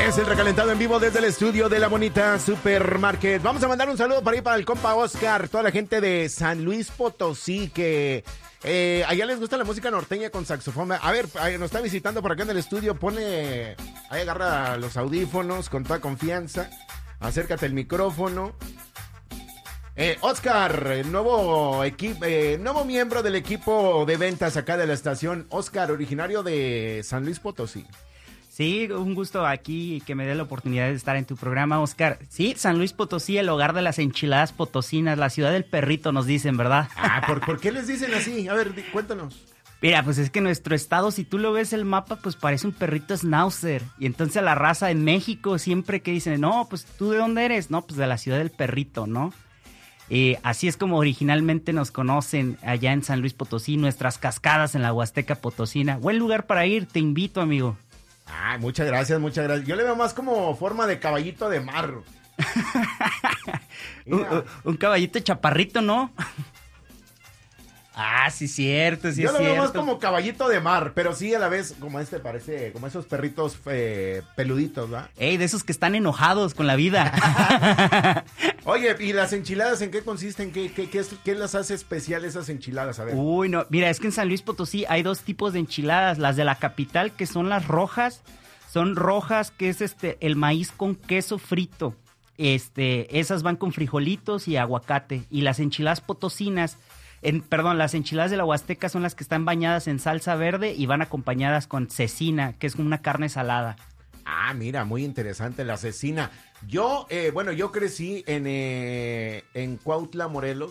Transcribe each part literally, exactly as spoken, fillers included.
Es el recalentado en vivo desde el estudio de La Bonita Supermarket. Vamos a mandar un saludo para ahí para el compa Oscar, toda la gente de San Luis Potosí que eh, allá les gusta la música norteña con saxofón. A ver, ahí nos está visitando por acá en el estudio, pone, ahí agarra los audífonos con toda confianza, acércate el micrófono. Eh, Oscar, el nuevo equipo, eh, nuevo miembro del equipo de ventas acá de la estación. Oscar, originario de San Luis Potosí. Sí, un gusto aquí que me dé la oportunidad de estar en tu programa, Oscar. Sí, San Luis Potosí, el hogar de las enchiladas potosinas, la ciudad del perrito, nos dicen, ¿verdad? Ah, ¿por, ¿por qué les dicen así? A ver, di, cuéntanos. Mira, pues es que nuestro estado, si tú lo ves el mapa, pues parece un perrito schnauzer. Y entonces la raza en México siempre que dicen, no, pues ¿tú de dónde eres? No, pues de la ciudad del perrito, ¿no? Eh, así es como originalmente nos conocen allá en San Luis Potosí, nuestras cascadas en la Huasteca Potosina. Buen lugar para ir, te invito, amigo. Ay, muchas gracias, muchas gracias. Yo le veo más como forma de caballito de mar. un, un caballito chaparrito, ¿no? Ah, sí, cierto, sí Yo es lo veo cierto. más como caballito de mar, pero sí a la vez como este parece, como esos perritos eh, peluditos, ¿verdad? Ey, de esos que están enojados con la vida. Oye, ¿y las enchiladas en qué consisten? ¿Qué, qué, qué, es, qué las hace especial esas enchiladas? A ver. Uy, no, mira, es que en San Luis Potosí hay dos tipos de enchiladas. Las de la capital, que son las rojas, son rojas, que es este el maíz con queso frito. Este, esas van con frijolitos y aguacate. Y las enchiladas potosinas, en, perdón, las enchiladas de la Huasteca son las que están bañadas en salsa verde y van acompañadas con cecina, que es una carne salada. Ah, mira, muy interesante la cecina. Yo, eh, bueno, yo crecí en, eh, en Cuautla, Morelos,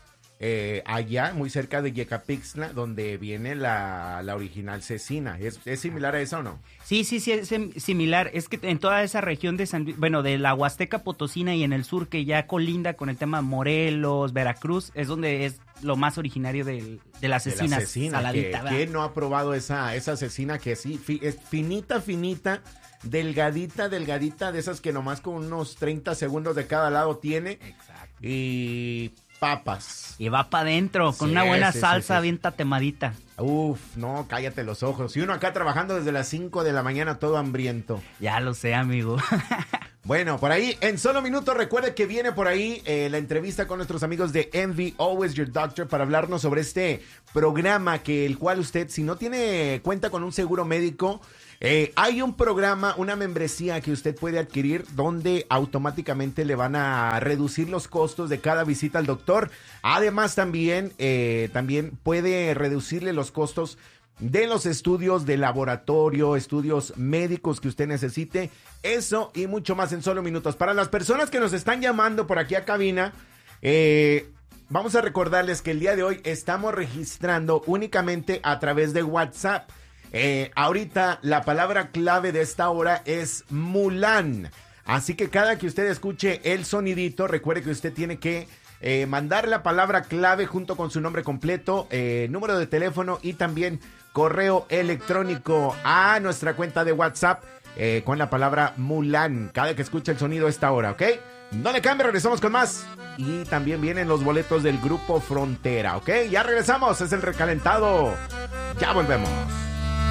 eh, allá, muy cerca de Yecapixtla, donde viene la, la original cecina. ¿Es, ¿Es similar a eso o no? Sí, sí, sí, es similar. Es que en toda esa región de San Luis, bueno, de la Huasteca Potosina y en el sur, que ya colinda con el tema Morelos, Veracruz, es donde es lo más originario de, de la cecina. De la cecina, saladita, que, ¿quién no ha probado esa, esa cecina que sí, fi, es finita, finita, delgadita, delgadita, de esas que nomás con unos treinta segundos de cada lado tiene? Exacto. Y papas. Y va para adentro, con Sí, una buena sí, salsa sí, sí. bien tatemadita. Uf, no, cállate los ojos. Y uno acá trabajando desde las cinco de la mañana todo hambriento. Ya lo sé, amigo. Bueno, por ahí, en solo minutos, recuerde que viene por ahí eh, la entrevista con nuestros amigos de Envy, Always Your Doctor, para hablarnos sobre este programa que el cual usted, si no tiene cuenta con un seguro médico, eh, hay un programa, una membresía que usted puede adquirir donde automáticamente le van a reducir los costos de cada visita al doctor. Además, también, eh, también puede reducirle los costos de los estudios de laboratorio, estudios médicos que usted necesite, eso y mucho más en solo minutos. Para las personas que nos están llamando por aquí a cabina, eh, vamos a recordarles que el día de hoy estamos registrando únicamente a través de WhatsApp. Eh, ahorita la palabra clave de esta hora es Mulan, así que cada que usted escuche el sonidito, recuerde que usted tiene que eh, mandar la palabra clave junto con su nombre completo, eh, número de teléfono y también correo electrónico a nuestra cuenta de WhatsApp eh, con la palabra Mulan, cada que escuche el sonido a esta hora, ¿ok? No le cambie, regresamos con más. Y también vienen los boletos del Grupo Frontera, ¿ok? Ya regresamos, es el recalentado. Ya volvemos.